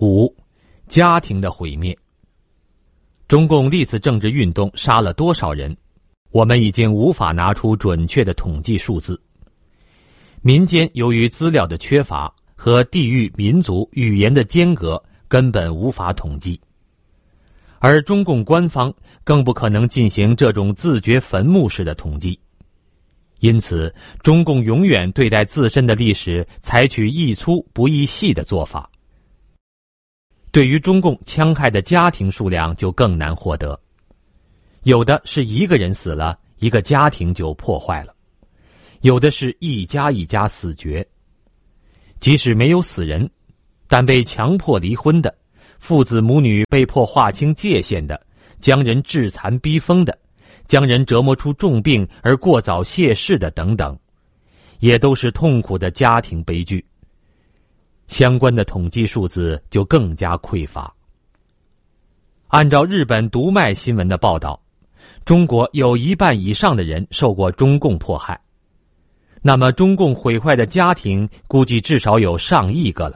5. 家庭的毁灭。中共历次政治运动杀了多少人，我们已经无法拿出准确的统计数字。民间由于资料的缺乏和地域、民族、语言的间隔，根本无法统计。而中共官方更不可能进行这种自掘坟墓式的统计。因此，中共永远对待自身的历史采取易粗不易细的做法。对于中共戕害的家庭数量就更难获得，有的是一个人死了，一个家庭就破坏了；有的是一家一家死绝。即使没有死人，但被强迫离婚的，父子母女被迫划清界限的，将人致残逼疯的，将人折磨出重病而过早谢世的等等，也都是痛苦的家庭悲剧。相关的统计数字就更加匮乏。按照日本读卖新闻的报道，中国有1半以上的人受过中共迫害，那么中共毁坏的家庭估计至少有上亿个了。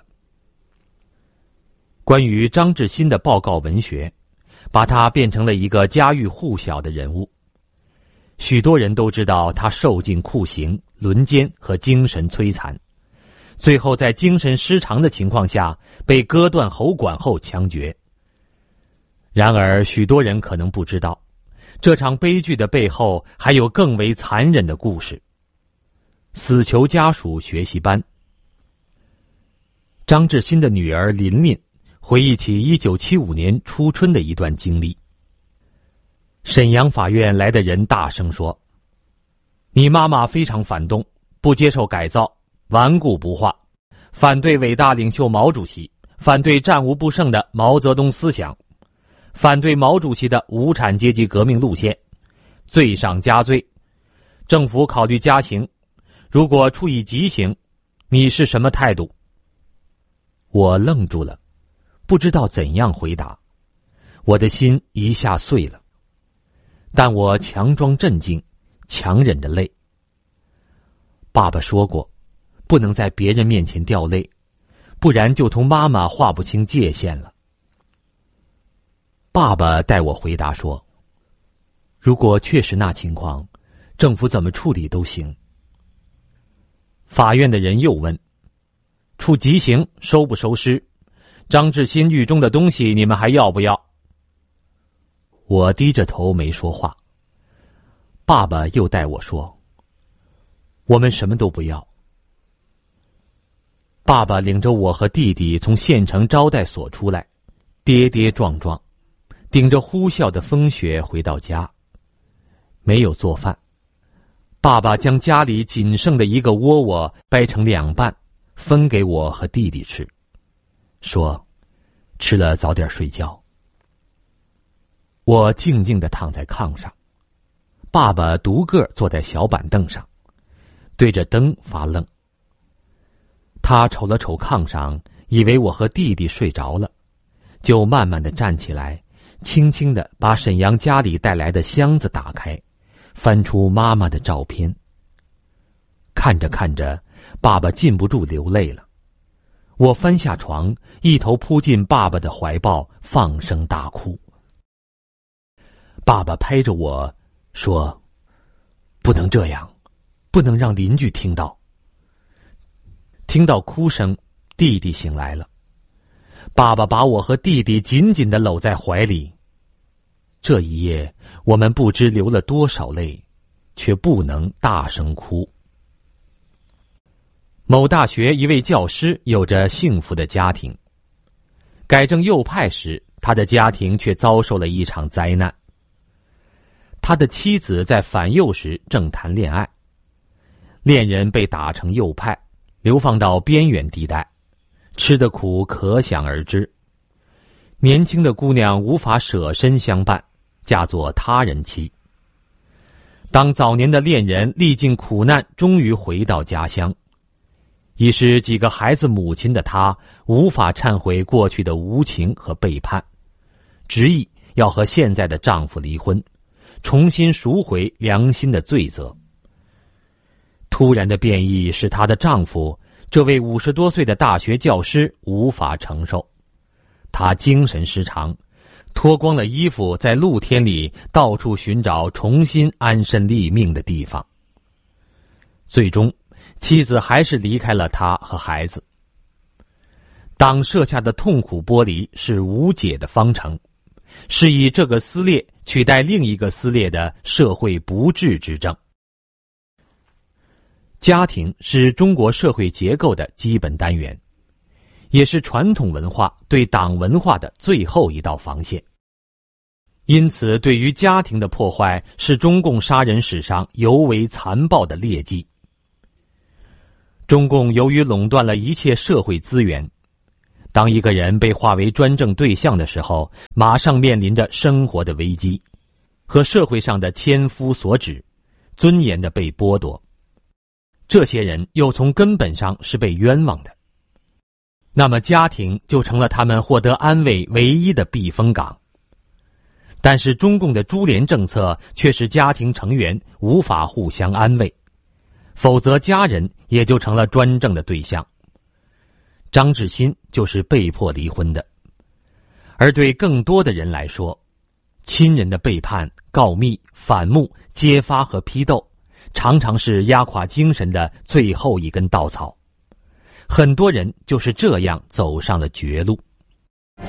关于张志新的报告文学，把他变成了一个家喻户晓的人物。许多人都知道他受尽酷刑、轮奸和精神摧残，最后在精神失常的情况下被割断喉管后枪决。然而许多人可能不知道，这场悲剧的背后还有更为残忍的故事。死囚家属学习班。张志新的女儿琳琳回忆起1975年初春的一段经历。沈阳法院来的人大声说：“你妈妈非常反动，不接受改造，顽固不化，反对伟大领袖毛主席，反对战无不胜的毛泽东思想，反对毛主席的无产阶级革命路线，罪上加罪。政府考虑加刑，如果处以极刑，你是什么态度？”我愣住了，不知道怎样回答，我的心一下碎了。但我强装镇静，强忍着泪。爸爸说过，不能在别人面前掉泪，不然就同妈妈划不清界限了。爸爸代我回答说：“如果确实那情况，政府怎么处理都行。”法院的人又问：“处极刑收不收尸？张志新狱中的东西你们还要不要？”我低着头没说话。爸爸又带我说：“我们什么都不要。”爸爸领着我和弟弟从县城招待所出来，跌跌撞撞，顶着呼啸的风雪回到家。没有做饭，爸爸将家里仅剩的一个窝窝掰成2半，分给我和弟弟吃，说：“吃了早点睡觉。”我静静地躺在炕上，爸爸独个坐在小板凳上，对着灯发愣。他瞅了瞅炕上，以为我和弟弟睡着了，就慢慢地站起来，轻轻地把沈阳家里带来的箱子打开，翻出妈妈的照片。看着看着，爸爸禁不住流泪了。我翻下床，一头扑进爸爸的怀抱，放声大哭。爸爸拍着我说：“不能这样，不能让邻居听到。”听到哭声，弟弟醒来了。爸爸把我和弟弟紧紧地搂在怀里。这一夜，我们不知流了多少泪，却不能大声哭。某大学一位教师有着幸福的家庭，改正右派时，他的家庭却遭受了一场灾难。他的妻子在反右时正谈恋爱，恋人被打成右派，流放到边缘地带，吃的苦可想而知。年轻的姑娘无法舍身相伴，嫁作他人妻。当早年的恋人历尽苦难，终于回到家乡，已是几个孩子母亲的她，无法忏悔过去的无情和背叛，执意要和现在的丈夫离婚，重新赎回良心的罪责。突然的变异使她的丈夫，这位50多岁的大学教师无法承受， 他精神失常，脱光了衣服，在露天里到处寻找重新安身立命的地方。最终，妻子还是离开了他和孩子。党设下的痛苦剥离是无解的方程，是以这个撕裂取代另一个撕裂的社会不治之症。家庭是中国社会结构的基本单元，也是传统文化对党文化的最后一道防线。因此，对于家庭的破坏是中共杀人史上尤为残暴的劣迹。中共由于垄断了一切社会资源，当一个人被划为专政对象的时候，马上面临着生活的危机和社会上的千夫所指，尊严的被剥夺。这些人又从根本上是被冤枉的，那么家庭就成了他们获得安慰唯一的避风港。但是中共的株连政策却使家庭成员无法互相安慰，否则家人也就成了专政的对象。张志新就是被迫离婚的。而对更多的人来说，亲人的背叛、告密、反目、揭发和批斗，常常是压垮精神的最后一根稻草。很多人就是这样走上了绝路。